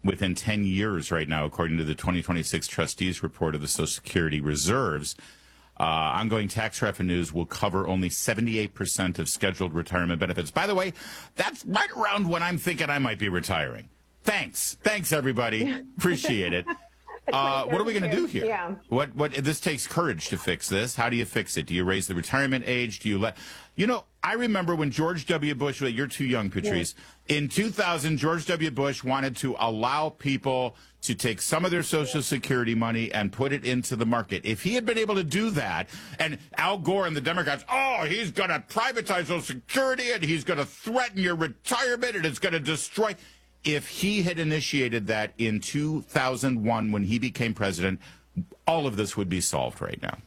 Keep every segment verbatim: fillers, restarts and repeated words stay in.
within ten years right now, according to the twenty twenty-six trustees report of the Social Security reserves. Uh, ongoing tax revenues will cover only seventy-eight percent of scheduled retirement benefits. By the way, that's right around when I'm thinking I might be retiring. Thanks. Thanks, everybody. Appreciate it. Uh, what are we going to do here? Yeah. What? What? This takes courage to fix this. How do you fix it? Do you raise the retirement age? Do you let? You know, I remember when George W. Bush. Well, you're too young, Patrice. Yeah. In two thousand, George W. Bush wanted to allow people to take some of their Social Security money and put it into the market. If he had been able to do that, and Al Gore and the Democrats, oh, he's going to privatize Social Security and he's going to threaten your retirement and it's going to destroy. If he had initiated that in two thousand one when he became president, all of this would be solved right now.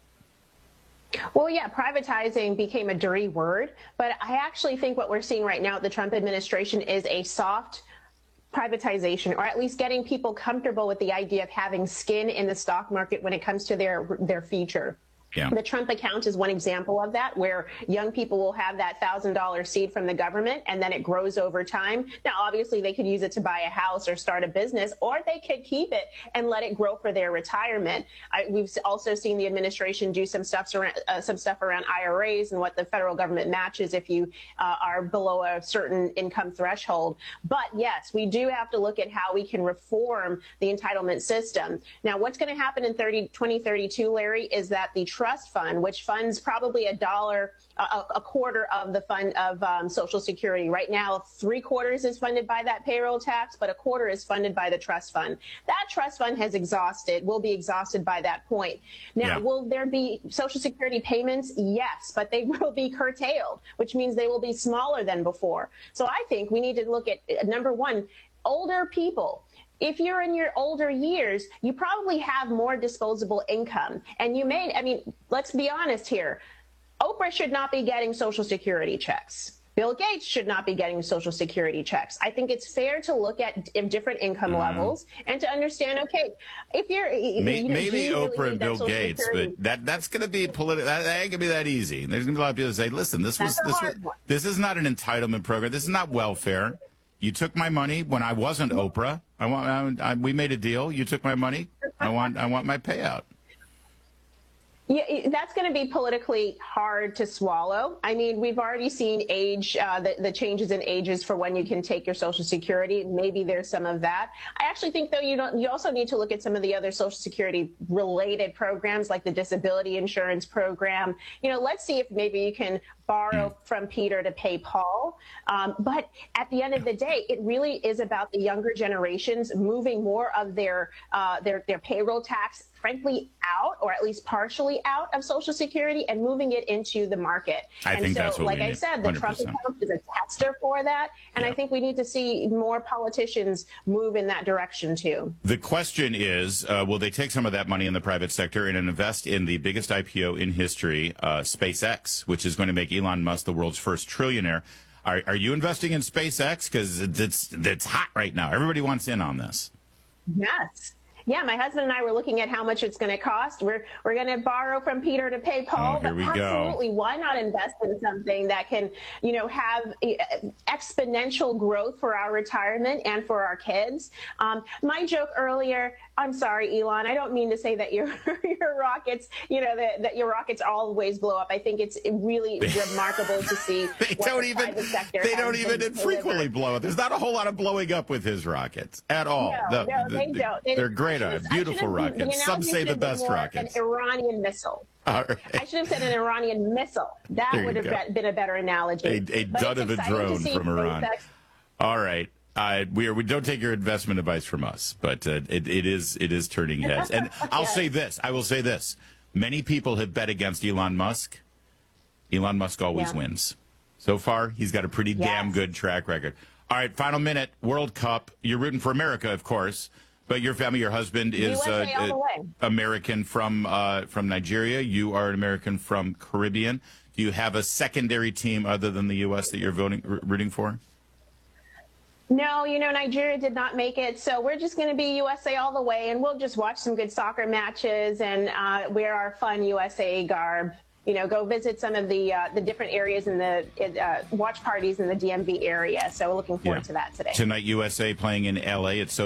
Well, yeah, privatizing became a dirty word, but I actually think what we're seeing right now at the Trump administration is a soft privatization, or at least getting people comfortable with the idea of having skin in the stock market when it comes to their their future. Yeah. The Trump account is one example of that, where young people will have that one thousand dollar seed from the government, and then it grows over time. Now, obviously, they could use it to buy a house or start a business, or they could keep it and let it grow for their retirement. I, we've also seen the administration do some stuff around, uh, some stuff around I R As and what the federal government matches if you uh, are below a certain income threshold. But, yes, we do have to look at how we can reform the entitlement system. Now, what's going to happen in twenty thirty-two, Larry, is that the trust fund, which funds probably a dollar, a, a quarter of the fund of um, Social Security. Right now, three quarters is funded by that payroll tax, but a quarter is funded by the trust fund. That trust fund has exhausted, will be exhausted by that point. Now, yeah. Will there be Social Security payments? Yes, but they will be curtailed, which means they will be smaller than before. So I think we need to look at, uh, number one, older people. If you're in your older years, you probably have more disposable income. And you may, I mean, let's be honest here. Oprah should not be getting Social Security checks. Bill Gates should not be getting Social Security checks. I think it's fair to look at different income mm. levels and to understand, okay, if you're... Maybe, you know, maybe you Oprah really and Bill Gates, Security? but that that's going to be political. That, that ain't going to be that easy. There's going to be a lot of people that say, listen, this was this was, this is not an entitlement program. This is not welfare. You took my money when I wasn't Oprah. I want. I, I, we made a deal. You took my money. I want. I want my payout. Yeah, that's going to be politically hard to swallow. I mean, we've already seen age, uh, the, the changes in ages for when you can take your Social Security. Maybe there's some of that. I actually think, though, you don't. You also need to look at some of the other Social Security related programs, like the disability insurance program. You know, let's see if maybe you can borrow from Peter to pay Paul. Um, but at the end of the day, it really is about the younger generations moving more of their uh, their their payroll tax, frankly, out, or at least partially out of Social Security, and moving it into the market. I and think so, that's what like we I need. said, the Trump account is a tester for that. And yeah. I think we need to see more politicians move in that direction, too. The question is, uh, will they take some of that money in the private sector and invest in the biggest I P O in history, uh, SpaceX, which is going to make Elon Musk the world's first trillionaire? Are, are you investing in SpaceX? Because it's, it's hot right now. Everybody wants in on this. Yes. Yeah, my husband and I were looking at how much it's going to cost. We're we're going to borrow from Peter to pay Paul. Oh, here we but absolutely, go. Why not invest in something that can, you know, have exponential growth for our retirement and for our kids? Um, my joke earlier. I'm sorry, Elon. I don't mean to say that your your rockets, you know, that, that your rockets always blow up. I think it's really remarkable to see. they don't the even. They don't even infrequently blow up. There's not a whole lot of blowing up with his rockets at all. No, the, no the, they don't. They, they're great. Beautiful rockets. Some say the best rockets. An Iranian missile. All right. I should have said an Iranian missile. That would have go. been a better analogy. A, a dud of a drone from Iran. SpaceX. All right. Uh, we are. We don't take your investment advice from us, but uh, it, it is it is turning heads. And I'll yes. say this. I will say this. Many people have bet against Elon Musk. Elon Musk always yeah. wins. So far, he's got a pretty yes. damn good track record. All right. Final minute. World Cup. You're rooting for America, of course. But your family, your husband is uh, uh, American from uh, from Nigeria. You are an American from Caribbean. Do you have a secondary team other than the U S that you're voting rooting for? No, you know, Nigeria did not make it, so we're just going to be U S A all the way, and we'll just watch some good soccer matches and uh, wear our fun U S A garb. You know, go visit some of the uh, the different areas in the uh, watch parties in the D M V area. So we're looking forward yeah. to that today. Tonight, U S A playing in L A. It's so